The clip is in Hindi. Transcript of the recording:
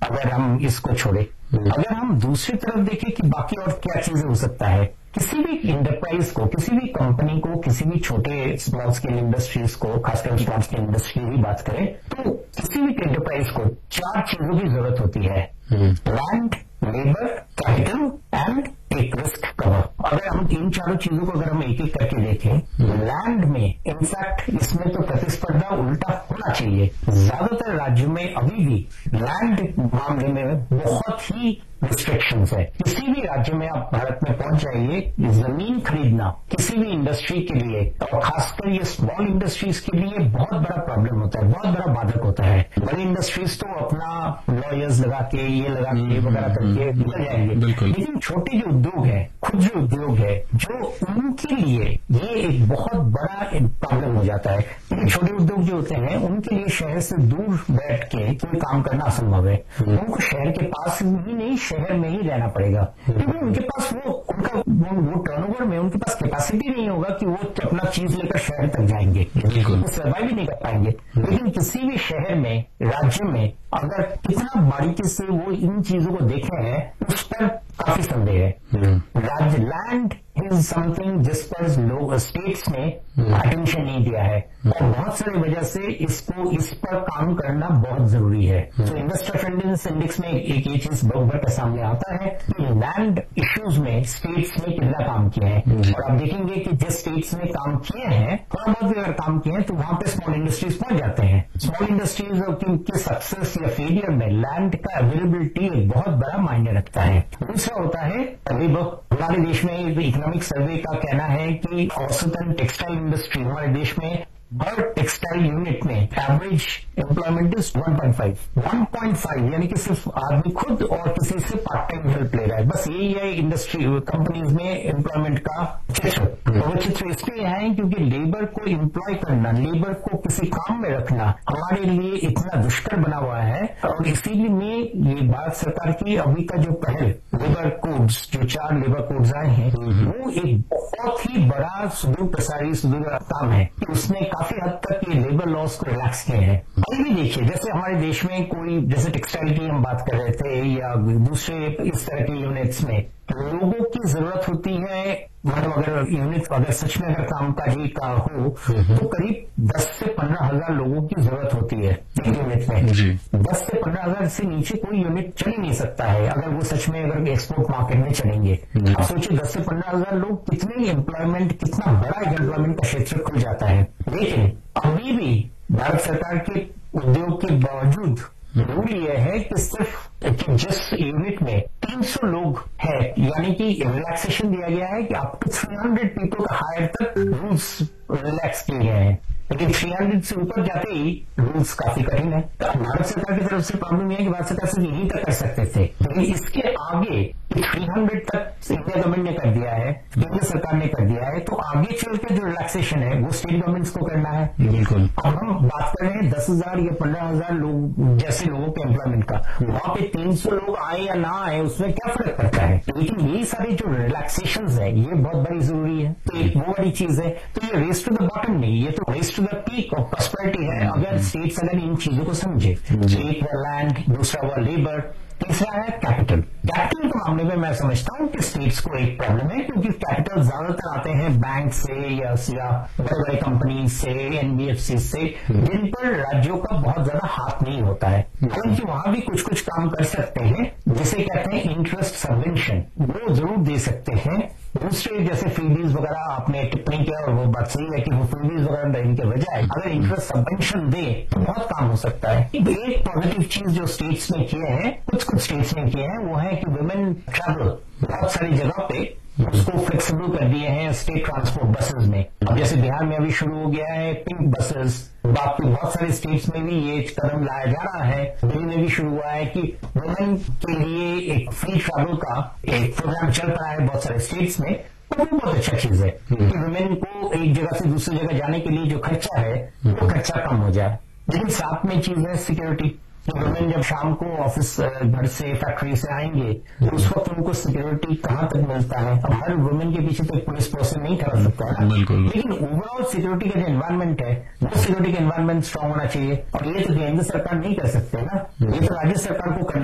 अगर हम इसको छोड़े। अगर हम दूसरी तरफ देखें कि बाकी और क्या चीजें हो सकता है, किसी भी इंटरप्राइज को, किसी भी कंपनी को, किसी भी छोटे स्मॉल स्केल इंडस्ट्रीज को, खासकर स्मॉल स्केल इंडस्ट्री की बात करें तो किसी भी इंटरप्राइज को 4 चीजों की जरूरत होती है। लैंड, लेबर, कैपिटल एंड एक रिस्क कवर। अगर हम इन चारों चीजों को अगर हम एक एक करके देखें, लैंड में इनफैक्ट इसमें तो प्रतिस्पर्धा उल्टा होना चाहिए। ज्यादातर राज्यों में अभी भी लैंड मामले में बहुत ही रिस्ट्रिक्शंस है। किसी भी राज्य में आप भारत में पहुंच जाइए, जमीन खरीदना किसी भी इंडस्ट्री के लिए और खासकर ये स्मॉल इंडस्ट्रीज के लिए बहुत बड़ा प्रॉब्लम होता है, बहुत बड़ा बाधक होता है। बड़ी इंडस्ट्रीज तो अपना लॉयर्स लगा के ये लगा के वगैरह करके निकल जाएंगे, लेकिन छोटे जो उद्योग है, खुदरा उद्योग है, जो उनके लिए ये एक बहुत बड़ा प्रॉब्लम हो जाता है। क्योंकि छोटे उद्योग जो होते हैं उनके लिए शहर से दूर बैठ के कोई काम करना असंभव है। उनको शहर के पास ही नहीं, शहर में ही रहना पड़ेगा, क्योंकि उनके पास वो टर्नओवर में उनके पास कैपेसिटी नहीं होगा कि वो अपना चीज लेकर शहर तक जाएंगे, वो सर्वाइव ही नहीं कर पाएंगे। लेकिन किसी भी शहर में, राज्य में अगर कितना बारीकी से वो इन चीजों को देखे हैं, उस पर काफी संदेह है। राज्य लैंड इज समथिंग जिस पर लोग स्टेट्स ने अटेंशन नहीं दिया है और बहुत सारी वजह से इस पर काम करना बहुत जरूरी है। तो इंडस्ट्रियल फ्रेंडलीनेस इंडेक्स में एक ये चीज बहुत बढ़कर सामने आता है कि लैंड इश्यूज में स्टेट्स ने कितना काम किया है। और आप देखेंगे कि जिस स्टेट्स ने काम किए हैं, थोड़ा बहुत भी अगर काम किए हैं तो वहां पे स्मॉल इंडस्ट्रीज पहुंच जाते हैं। स्मॉल इंडस्ट्रीज के सक्सेस या फेलियर में लैंड का अवेलेबिलिटी एक बहुत बड़ा मायने रखता है। दूसरा होता है हमारे देश में इकोनॉमिक सर्वे का कहना है कि औसतन टेक्सटाइल इंडस्ट्री हमारे देश में हर टेक्सटाइल यूनिट में एवरेज एम्प्लॉयमेंट इज 1.5 यानी कि सिर्फ आदमी खुद और किसी से पार्ट टाइम हेल्प ले रहा है। बस यही है इंडस्ट्री कंपनीज में एम्प्लॉयमेंट का चित्र। तो वो चित्र इसलिए है क्योंकि लेबर को एम्प्लॉय करना, लेबर को किसी काम में रखना हमारे लिए इतना दुष्कर बना हुआ है। और इसीलिए में ये भारत सरकार की अभी का जो पहल लेबर कोड्स, जो 4 लेबर कोड्स आए हैं, वो एक बहुत ही बड़ा सुदूर प्रसारी काम है कि उसने काफी हद तक ये लेबर लॉस को रिलैक्स किए हैं। अभी भी देखिए, जैसे हमारे देश में कोई, जैसे टेक्सटाइल की हम बात कर रहे थे या दूसरे इस तरह के यूनिट्स में लोगों की जरूरत होती है। मतलब अगर यूनिट अगर सच में अगर कामकाजी का हो तो करीब 10 से 15 हजार लोगों की जरूरत होती है एक यूनिट में। 10 से 15 हजार से नीचे कोई यूनिट चल ही नहीं सकता है अगर वो सच में अगर एक्सपोर्ट मार्केट में चलेंगे। आप सोचिए 10 से 15 हजार लोग, कितने एम्प्लॉयमेंट, कितना बड़ा एम्प्लॉयमेंट का क्षेत्र खुल जाता है। लेकिन अभी भी भारत सरकार के उद्योग के बावजूद रूल ये है कि सिर्फ जिस यूनिट में 300 लोग हैं, यानी कि रिलैक्सेशन दिया गया है कि अप टू 300 पीपल का हायर तक रूल्स रिलैक्स किए गए हैं। लेकिन 300 से ऊपर जाते ही रूल्स काफी कठिन है। तो भारत सरकार की तरफ से प्रॉब्लम यह है कि भारत सरकार सिर्फ यहीं तक कर सकते थे, लेकिन इसके आगे 300 तक इंडिया गवर्नमेंट ने कर दिया है, केंद्र सरकार ने कर दिया है, तो आगे चल के जो रिलैक्सेशन है वो स्टेट गवर्नमेंट्स को करना है। बिल्कुल। अब हम बात कर रहे हैं 10,000 या 15,000 लोग जैसे लोगों के एम्प्लॉयमेंट का, वहां पे 300 लोग आए या ना आए उसमें क्या फर्क पड़ता है। लेकिन यही सारी जो रिलैक्सेशन है ये बहुत बड़ी जरूरी है। तो एक वो बड़ी चीज है। तो ये रेस टू द बॉटम नहीं, ये तो raise to the peak of prosperity है अगर स्टेट्स अगर इन चीजों को समझे। एक हुआ लैंड, दूसरा हुआ लेबर, तीसरा है कैपिटल। कैपिटल के मामले में मैं समझता हूं कि स्टेट्स को एक प्रॉब्लम है क्योंकि कैपिटल ज्यादातर आते हैं बैंक से या बड़े बड़े कंपनी से, एनबीएफसी से, जिन पर राज्यों का बहुत ज्यादा हाथ नहीं होता है। हालांकि वहां भी कुछ कुछ काम कर सकते हैं, जिसे कहते हैं इंटरेस्ट सबवेंशन, वो जरूर दे सकते हैं। दूसरे जैसे फ्रीबीज वगैरह आपने टिप्पणी किया और वो बात सही है कि वो फ्रीबीज वगैरह देने के बजाय अगर इंटरेस्ट सबवेंशन दे तो बहुत काम हो सकता है। एक पॉजिटिव चीज जो स्टेट्स ने किए हैं, कुछ स्टेट्स ने किए हैं, वो है कि वुमेन ट्रैवल बहुत सारी जगह पे उसको फ्लेक्सिबल कर दिए हैं स्टेट ट्रांसपोर्ट बसेस में। अब जैसे बिहार में अभी शुरू हो गया है पिंक बसेस, बाकी बहुत सारे स्टेट्स में भी ये कदम लाया जा रहा है। दिल्ली में भी शुरू हुआ है कि वुमेन के लिए एक फ्री ट्रैवल का एक प्रोग्राम चल रहा है बहुत सारे स्टेट्स में। तो वो बहुत अच्छा चीज है कि वुमेन को एक जगह से दूसरी जगह जाने के लिए जो खर्चा है वो खर्चा कम हो जाए। लेकिन साथ में चीज है सिक्योरिटी। वुमेन जब शाम को ऑफिस, घर से, फैक्ट्री से आएंगे तो उस वक्त उनको सिक्योरिटी कहाँ तक मिलता है। अब हर वुमेन के पीछे तो एक पुलिस पर्सन नहीं खड़ा सकता है, लेकिन ओवरऑल सिक्योरिटी का जो एनवायरमेंट है वो सिक्योरिटी का एनवायरमेंट स्ट्रांग होना चाहिए। और ये तो केंद्र सरकार नहीं कर सकते ना, ये तो राज्य सरकार को करना